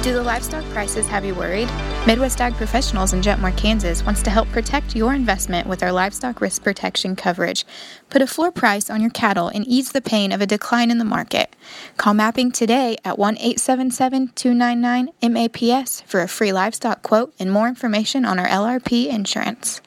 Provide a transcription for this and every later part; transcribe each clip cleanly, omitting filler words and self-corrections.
Do the livestock prices have you worried? Midwest Ag Professionals in Jetmore, Kansas wants to help protect your investment with our livestock risk protection coverage. Put a floor price on your cattle and ease the pain of a decline in the market. Call Mapping today at 1-877-299-MAPS for a free livestock quote and more information on our LRP insurance.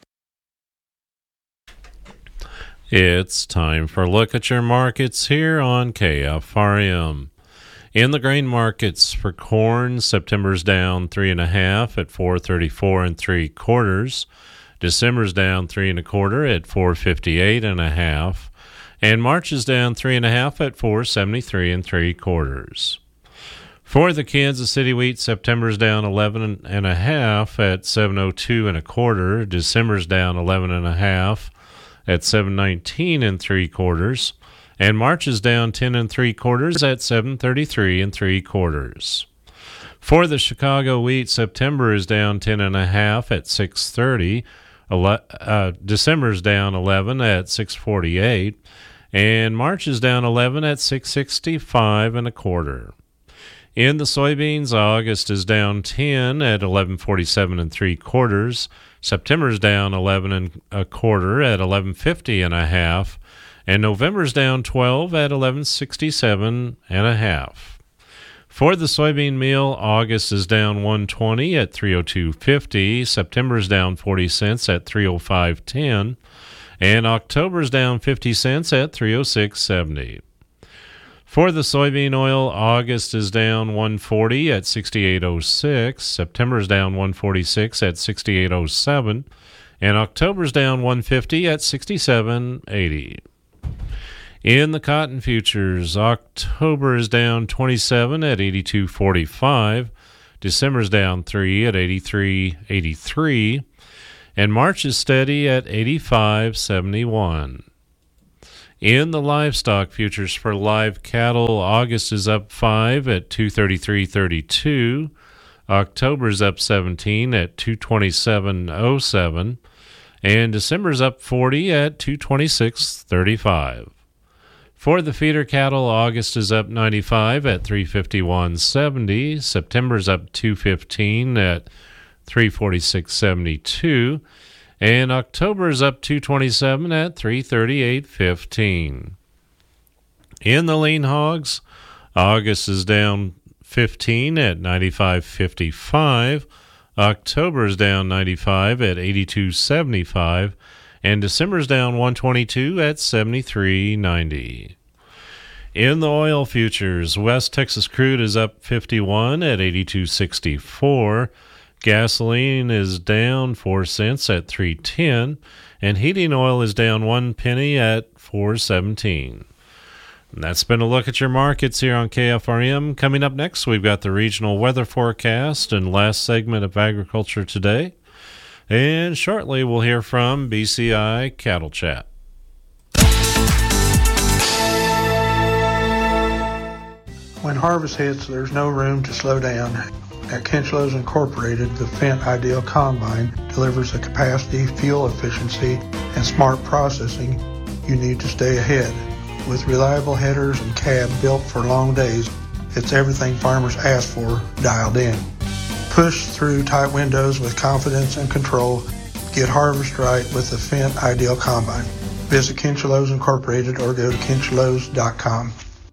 It's time for a look at your markets here on KFRM. In the grain markets for corn, September's down 3.5 at 434 3/4. December's down 3 1/4 at 458 1/2, and March is down 3.5 at 473 3/4. For the Kansas City wheat, September's down 11.5 at 702 1/4. December's down 11.5 at 719 3/4. And March is down 10 3/4 at 733 3/4. For the Chicago wheat, September is down 10.5 at 630. December's down 11 at 648, and March is down 11 at 665 1/4. In the soybeans, August is down 10 at 1147 3/4. September's down 11 1/4 at 1150 1/2. And November's down 12 at 1167 1/2. For the soybean meal, August is down 120 at 302.50. September's down 40 cents at 305.10. And October's down 50 cents at 306.70. For the soybean oil, August is down 140 at 68.06. September's down 146 at 68.07. And October's down 150 at 67.80. In the cotton futures, October is down 27 at 82.45, December's down 3 at 83.83, and March is steady at 85.71. In the livestock futures for live cattle, August is up 5 at 233.32, October's up 17 at 227.07, and December's up 40 at 226.35. For the feeder cattle, August is up 95 at 351.70. September's up 215 at 346.72. And October's up 227 at 338.15. In the lean hogs, August is down 15 at 95.55. October's down 95 at 82.75. And December's down 122 at 73.90. In the oil futures, West Texas crude is up 51 at 82.64. Gasoline is down 4 cents at 3.10, and heating oil is down 1 penny at 4.17. And that's been a look at your markets here on KFRM. Coming up next, we've got the regional weather forecast and last segment of Agriculture Today. And shortly, we'll hear from BCI Cattle Chat. When harvest hits, there's no room to slow down. At Kinchlows Incorporated, the Fendt Ideal Combine delivers the capacity, fuel efficiency, and smart processing you need to stay ahead. With reliable headers and cab built for long days, it's everything farmers ask for dialed in. Push through tight windows with confidence and control. Get harvest right with the Fendt Ideal Combine. Visit Kinchlows Incorporated or go to kinchlows.com.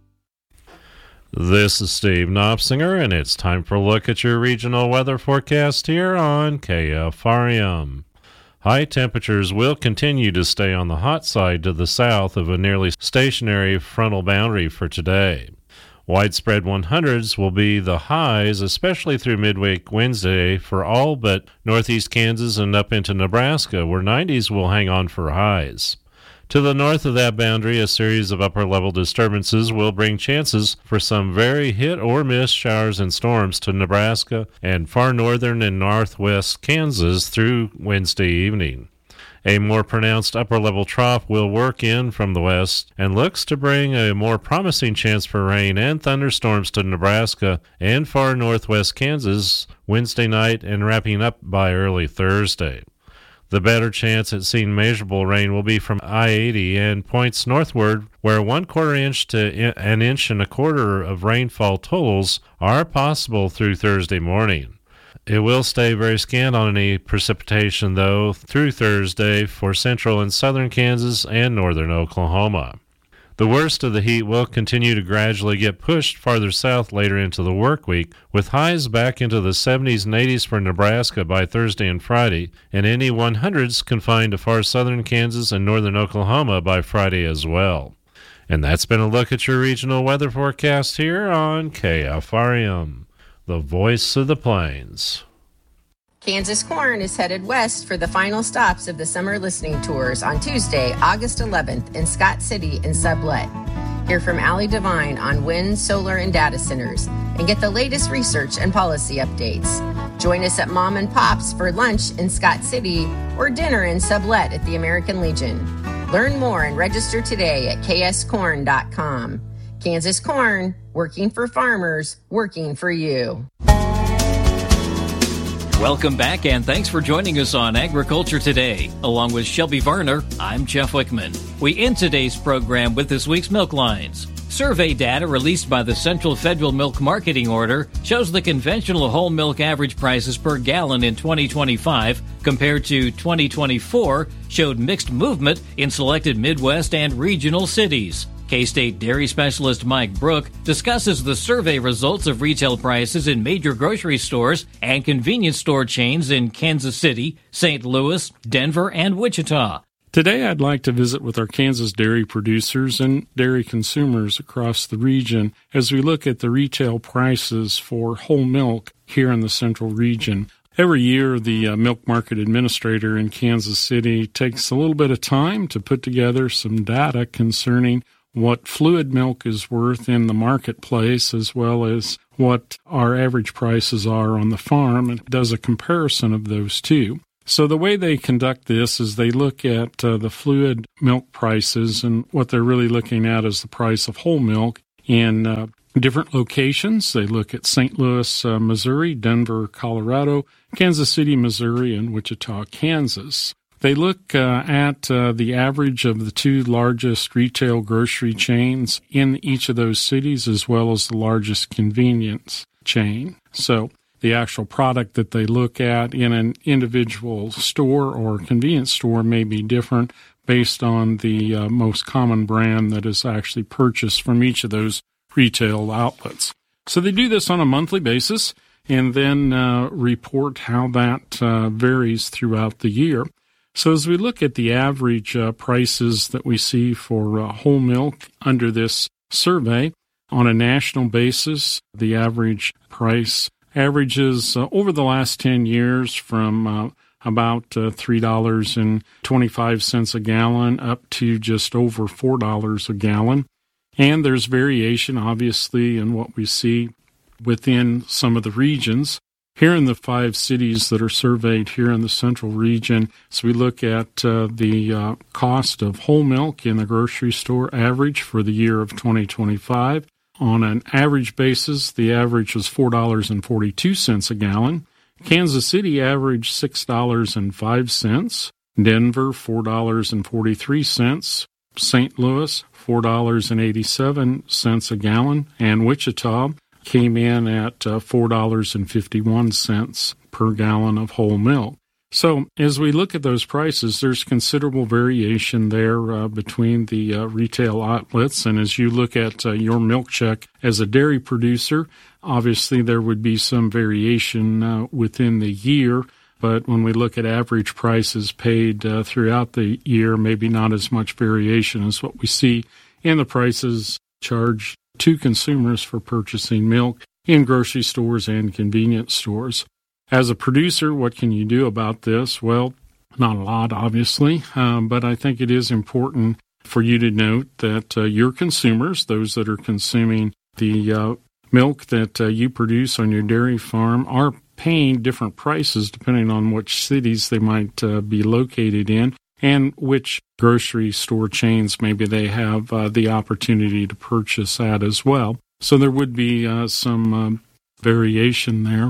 This is Steve Knopsinger, and it's time for a look at your regional weather forecast here on KFRM. High temperatures will continue to stay on the hot side to the south of a nearly stationary frontal boundary for today. Widespread 100s will be the highs, especially through midweek Wednesday for all but northeast Kansas and up into Nebraska, where 90s will hang on for highs. To the north of that boundary, a series of upper-level disturbances will bring chances for some very hit-or-miss showers and storms to Nebraska and far northern and northwest Kansas through Wednesday evening. A more pronounced upper-level trough will work in from the west and looks to bring a more promising chance for rain and thunderstorms to Nebraska and far northwest Kansas Wednesday night and wrapping up by early Thursday. The better chance at seeing measurable rain will be from I-80 and points northward, where 1/4 inch to an inch and a quarter of rainfall totals are possible through Thursday morning. It will stay very scant on any precipitation, though, through Thursday for central and southern Kansas and northern Oklahoma. The worst of the heat will continue to gradually get pushed farther south later into the work week, with highs back into the 70s and 80s for Nebraska by Thursday and Friday, and any 100s confined to far southern Kansas and northern Oklahoma by Friday as well. And that's been a look at your regional weather forecast here on KFRM, the voice of the plains. Kansas Corn is headed west for the final stops of the summer listening tours on Tuesday, August 11th in Scott City and Sublette. Hear from Allie Devine on wind, solar, and data centers, and get the latest research and policy updates. Join us at Mom and Pop's for lunch in Scott City or dinner in Sublette at the American Legion. Learn more and register today at kscorn.com. Kansas Corn, working for farmers, working for you. Welcome back, and thanks for joining us on Agriculture Today. Along with Shelby Varner, I'm Jeff Wickman. We end today's program with this week's milk lines. Survey data released by the Central Federal Milk Marketing Order shows the conventional whole milk average prices per gallon in 2025 compared to 2024 showed mixed movement in selected Midwest and regional cities. K-State dairy specialist Mike Brook discusses the survey results of retail prices in major grocery stores and convenience store chains in Kansas City, St. Louis, Denver, and Wichita. Today I'd like to visit with our Kansas dairy producers and dairy consumers across the region as we look at the retail prices for whole milk here in the central region. Every year, the Milk Market Administrator in Kansas City takes a little bit of time to put together some data concerning what fluid milk is worth in the marketplace, as well as what our average prices are on the farm, and does a comparison of those two. So the way they conduct this is they look at the fluid milk prices, and what they're really looking at is the price of whole milk in different locations. They look at St. Louis, Missouri, Denver, Colorado, Kansas City, Missouri, and Wichita, Kansas. They look at the average of the two largest retail grocery chains in each of those cities, as well as the largest convenience chain. So the actual product that they look at in an individual store or convenience store may be different based on the most common brand that is actually purchased from each of those retail outlets. So they do this on a monthly basis and then report how that varies throughout the year. So as we look at the average prices that we see for whole milk under this survey, on a national basis, the average price averages over the last 10 years from about $3.25 a gallon up to just over $4 a gallon. And there's variation, obviously, in what we see within some of the regions. Here in the 5 cities that are surveyed here in the central region, so we look at the cost of whole milk in the grocery store average for the year of 2025. On an average basis, the average was $4.42 a gallon. Kansas City averaged $6.05. Denver, $4.43. St. Louis, $4.87 a gallon. And Wichita came in at $4.51 per gallon of whole milk. So as we look at those prices, there's considerable variation there between the retail outlets. And as you look at your milk check as a dairy producer, obviously there would be some variation within the year. But when we look at average prices paid throughout the year, maybe not as much variation as what we see in the prices charged to consumers for purchasing milk in grocery stores and convenience stores. As a producer, what can you do about this? Well, not a lot, obviously, but I think it is important for you to note that your consumers, those that are consuming the milk that you produce on your dairy farm, are paying different prices depending on which cities they might be located in and which grocery store chains maybe they have the opportunity to purchase at as well. So there would be some variation there.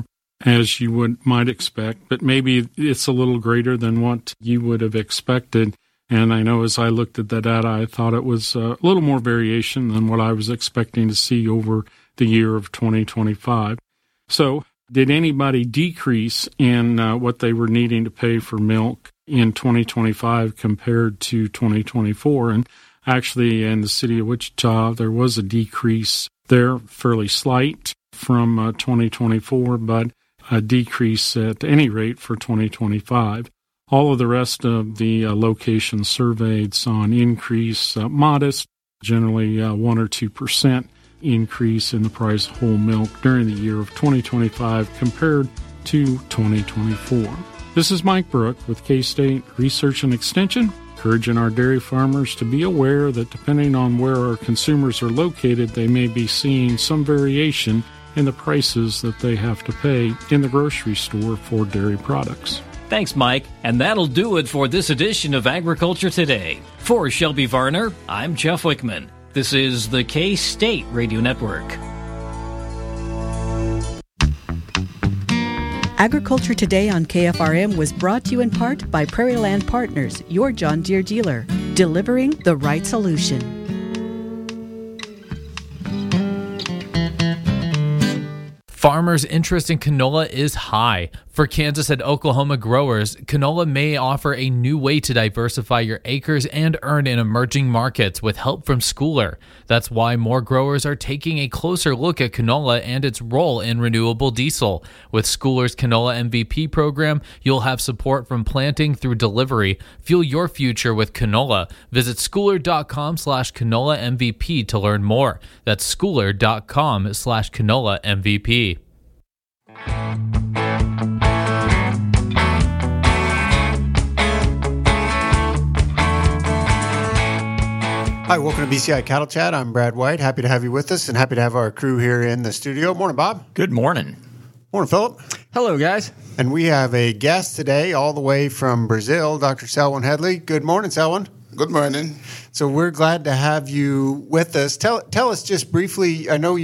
as you might expect, but maybe it's a little greater than what you would have expected. And I know as I looked at the data, I thought it was a little more variation than what I was expecting to see over the year of 2025. So did anybody decrease in what they were needing to pay for milk in 2025 compared to 2024? And actually, in the city of Wichita, there was a decrease there, fairly slight from 2024, but a decrease at any rate for 2025. All of the rest of the locations surveyed saw an increase, modest, generally 1 or 2% increase in the price of whole milk during the year of 2025 compared to 2024. This is Mike Brook with K-State Research and Extension, encouraging our dairy farmers to be aware that depending on where our consumers are located, they may be seeing some variation in the prices that they have to pay in the grocery store for dairy products. Thanks, Mike. And that'll do it for this edition of Agriculture Today. For Shelby Varner, I'm Jeff Wickman. This is the K-State Radio Network. Agriculture Today on KFRM was brought to you in part by Prairie Land Partners, your John Deere dealer, delivering the right solution. Farmers' interest in canola is high. For Kansas and Oklahoma growers, canola may offer a new way to diversify your acres and earn in emerging markets with help from Schooler. That's why more growers are taking a closer look at canola and its role in renewable diesel. With Schooler's Canola MVP program, you'll have support from planting through delivery. Fuel your future with canola. Visit schooler.com/canola MVP to learn more. That's schooler.com/canola MVP. Hi, welcome to BCI Cattle Chat. I'm Brad White. Happy to have you with us and happy to have our crew here in the studio. Morning, Bob. Good morning. Morning, Philip. Hello, guys. And we have a guest today all the way from Brazil, Dr. Selwyn Headley. Good morning, Selwyn. Good morning. So we're glad to have you with us. Tell us just briefly, I know